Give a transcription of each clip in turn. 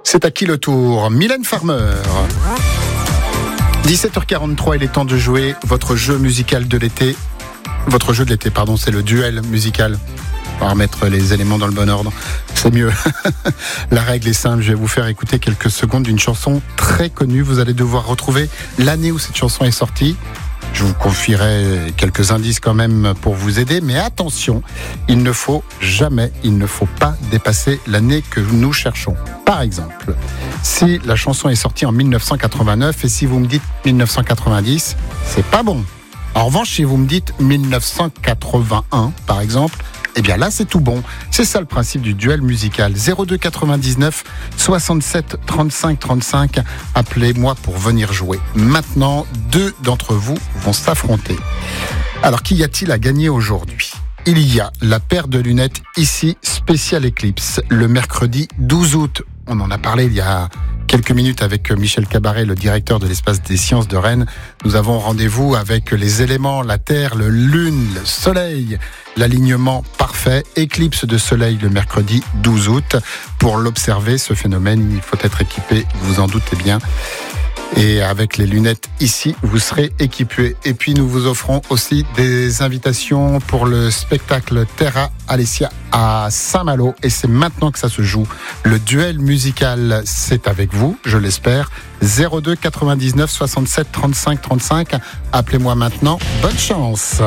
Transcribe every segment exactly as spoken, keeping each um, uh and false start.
C'est à qui le tour? Mylène Farmer. dix-sept heures quarante-trois, il est temps de jouer votre jeu musical de l'été. Votre jeu de l'été, pardon, c'est le duel musical. On va remettre les éléments dans le bon ordre, c'est mieux. La règle est simple, je vais vous faire écouter quelques secondes d'une chanson très connue. Vous allez devoir retrouver l'année où cette chanson est sortie. Je vous confierai quelques indices quand même pour vous aider, mais attention, il ne faut jamais, il ne faut pas dépasser l'année que nous cherchons. Par exemple, si la chanson est sortie en dix-neuf cent quatre-vingt-neuf et si vous me dites dix-neuf cent quatre-vingt-dix, c'est pas bon. En revanche, si vous me dites dix-neuf cent quatre-vingt-un, par exemple, eh bien là, c'est tout bon. C'est ça le principe du duel musical. zéro deux quatre-vingt-dix-neuf soixante-sept trente-cinq trente-cinq. Appelez-moi pour venir jouer. Maintenant, deux d'entre vous vont s'affronter. Alors, qu'y a-t-il à gagner aujourd'hui ? Il y a la paire de lunettes ici, Special Eclipse, le mercredi douze août. On en a parlé il y a quelques minutes avec Michel Cabaret, le directeur de l'Espace des Sciences de Rennes. Nous avons rendez-vous avec les éléments, la Terre, le Lune, le Soleil, l'alignement parfait, éclipse de Soleil le mercredi douze août. Pour l'observer, ce phénomène, il faut être équipé, vous en doutez bien. Et avec les lunettes ici, vous serez équipés. Et puis nous vous offrons aussi des invitations pour le spectacle Terra Alessia à Saint-Malo. Et c'est maintenant que ça se joue. Le duel musical, c'est avec vous, je l'espère. zéro deux quatre-vingt-dix-neuf soixante-sept trente-cinq trente-cinq. Appelez-moi maintenant. Bonne chance.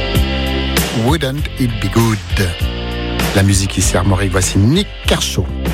Wouldn't it be good? La musique ici, Armorique. Voici Nick Kershaw.